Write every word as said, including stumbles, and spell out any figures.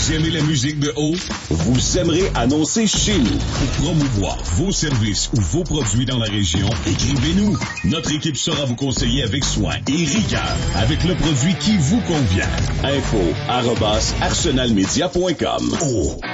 Vous aimez la musique de haut? Vous aimerez annoncer chez nous. Pour promouvoir vos services ou vos produits dans la région, écrivez-nous. Notre équipe saura vous conseiller avec soin et rigueur avec le produit qui vous convient. Info arobase arsenal media point com. Oh.